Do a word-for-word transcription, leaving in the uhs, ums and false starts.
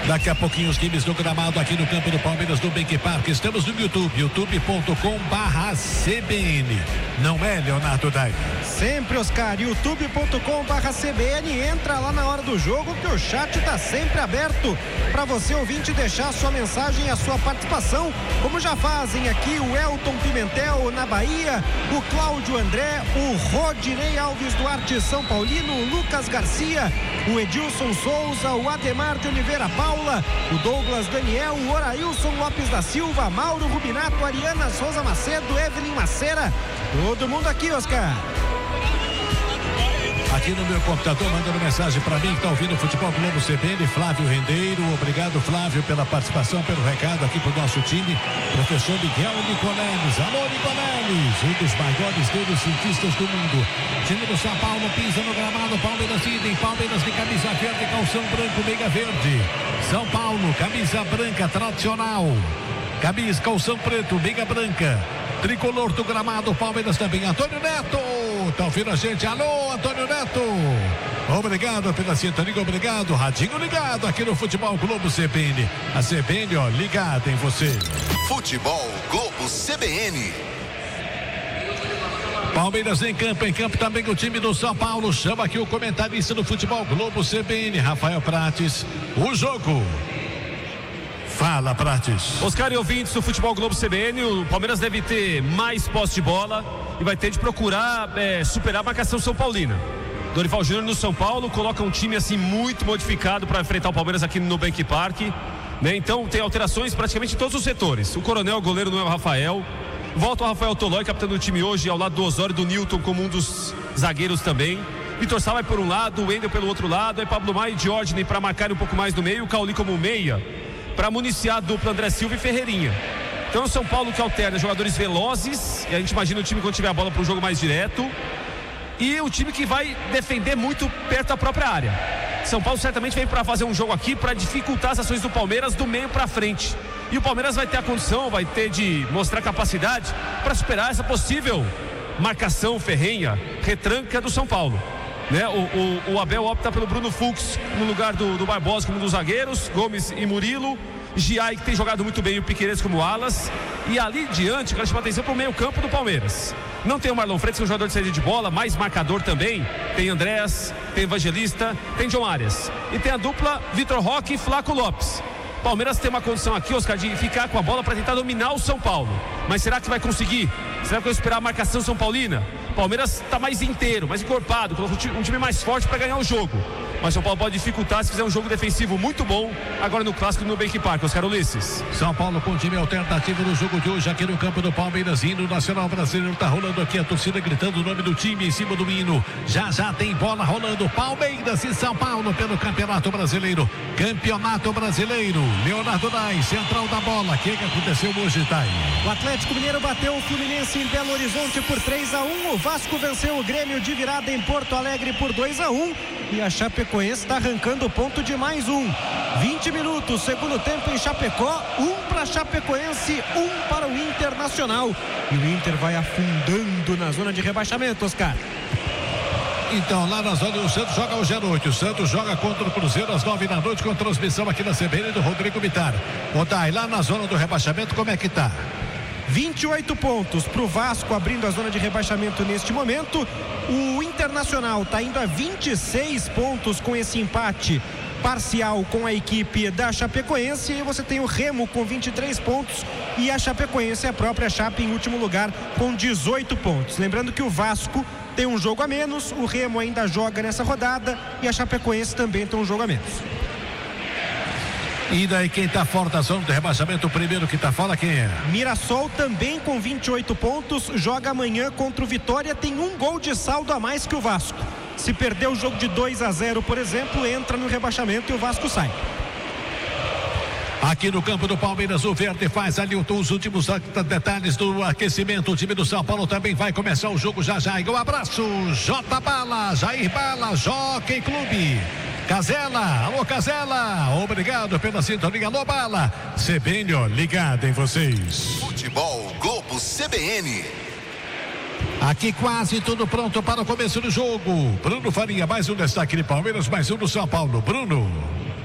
Daqui a pouquinho os times do gramado aqui no campo do Palmeiras do Bank Park. Estamos no YouTube, youtube ponto com barra C B N. Não é, Leonardo Dai? Sempre, Oscar, youtube ponto com barra C B N. Entra lá na hora do jogo que o chat está sempre aberto para você, ouvinte, deixar a sua mensagem e a sua participação, como já fazem aqui o Elton Pimentel na Bahia, o Cláudio André, o Rodinei Alves Duarte São Paulino, o Lucas Garcia, o Edilson Souza, o Ademar de Oliveira Paula, o Douglas Daniel, o Orailson Lopes da Silva, Mauro Rubinato, Ariana Souza Macedo, Evelyn Macera, todo mundo aqui, Oscar. Aqui no meu computador, mandando mensagem para mim que está ouvindo o Futebol Globo C B N, Flávio Rendeiro. Obrigado, Flávio, pela participação, pelo recado aqui para o nosso time. Professor Miguel Nicoleles. Alô, Nicoleles, um dos maiores neurocientistas do mundo. Time do São Paulo pisa no gramado. Palmeiras idem, Palmeiras de camisa verde, calção branco, meia verde. São Paulo, camisa branca tradicional. Camisa, calção preto, meia branca. Tricolor do gramado, Palmeiras também. Antônio Neto, tá ouvindo a gente? Alô, Antônio Neto. Obrigado pela sintonia, obrigado. Radinho ligado aqui no Futebol Globo C B N. A C B N, ó, ligada em você. Futebol Globo C B N. Palmeiras em campo, em campo também o time do São Paulo. Chama aqui o comentarista do Futebol Globo C B N, Rafael Prates. O jogo. Fala, Prates. Oscar e ouvintes do Futebol Globo C B N, o Palmeiras deve ter mais posse de bola e vai ter de procurar é, superar a marcação São Paulina. Dorival Júnior no São Paulo coloca um time assim muito modificado para enfrentar o Palmeiras aqui no Bank Park, né? Então tem alterações praticamente em todos os setores. O Coronel, o goleiro, não é o Rafael. Volta o Rafael Tolói, capitão do time hoje, ao lado do Osório e do Newton como um dos zagueiros também. Vitor Sá vai por um lado, o Wendel pelo outro lado, aí Pablo Maia e Diógenes para marcar um pouco mais no meio, o Cauli como meia, para municiar a dupla André Silva e Ferreirinha. Então o São Paulo que alterna jogadores velozes, e a gente imagina o time quando tiver a bola para um jogo mais direto, e o time que vai defender muito perto da própria área. São Paulo certamente vem para fazer um jogo aqui para dificultar as ações do Palmeiras do meio para frente, e o Palmeiras vai ter a condição, vai ter de mostrar capacidade para superar essa possível marcação ferrenha, retranca do São Paulo. Né? O, o, o Abel opta pelo Bruno Fux no lugar do, do Barbosa como um dos zagueiros, Gomes e Murilo, Giai, que tem jogado muito bem, e o Piquerez como alas, e ali diante, quero chamar atenção para o meio campo do Palmeiras. Não tem o Marlon Freitas, que é um jogador de saída de bola, mais marcador também, tem Andréas, tem Evangelista, tem John Arias, e tem a dupla Vitor Roque e Flaco Lopes. Palmeiras tem uma condição aqui, Oscar, de ficar com a bola para tentar dominar o São Paulo, mas será que vai conseguir? Será que vai esperar a marcação São Paulina? Palmeiras está mais inteiro, mais encorpado, um time mais forte para ganhar o jogo. Mas São Paulo pode dificultar se fizer um jogo defensivo muito bom agora no clássico no Bank Park, Oscar Ulisses. São Paulo com time alternativo no jogo de hoje aqui no campo do Palmeiras. Hino Nacional Brasileiro tá rolando aqui, a torcida gritando o nome do time em cima do hino. Já já tem bola rolando. Palmeiras e São Paulo pelo Campeonato Brasileiro. Campeonato Brasileiro. Leonardo Dai, central da bola. O que, que aconteceu hoje, Dai? O Atlético Mineiro bateu o Fluminense em Belo Horizonte por três a um. O Vasco venceu o Grêmio de virada em Porto Alegre por dois a um. E a Chapecoense está arrancando o ponto de mais um. vinte minutos, segundo tempo em Chapecó, um para Chapecoense, um para o Internacional. E o Inter vai afundando na zona de rebaixamento, Oscar. Então, lá na zona, o Santos joga hoje à noite. O Santos joga contra o Cruzeiro às nove da noite, com transmissão aqui na C B N do Rodrigo Bittar. O Dai, lá na zona do rebaixamento, como é que tá? vinte e oito pontos para o Vasco, abrindo a zona de rebaixamento neste momento. O Internacional está indo a vinte e seis pontos com esse empate parcial com a equipe da Chapecoense. E você tem o Remo com vinte e três pontos e a Chapecoense, a própria Chape, em último lugar com dezoito pontos. Lembrando que o Vasco tem um jogo a menos, o Remo ainda joga nessa rodada e a Chapecoense também tem um jogo a menos. E daí quem tá fora da zona do rebaixamento, o primeiro que tá fora, quem é? Mirassol também com vinte e oito pontos, joga amanhã contra o Vitória, tem um gol de saldo a mais que o Vasco. Se perder o jogo de dois a zero, por exemplo, entra no rebaixamento e o Vasco sai. Aqui no campo do Palmeiras, o Verde faz ali os últimos detalhes do aquecimento. O time do São Paulo também vai começar o jogo já já. Um abraço, J Bala, Jair Bala, Jockey Clube. Casela, alô Casela, obrigado pela sintonia, alô Bala. C B N, ó, ligado em vocês. Futebol Globo C B N. Aqui quase tudo pronto para o começo do jogo. Bruno Faria, mais um destaque de Palmeiras, mais um do São Paulo. Bruno.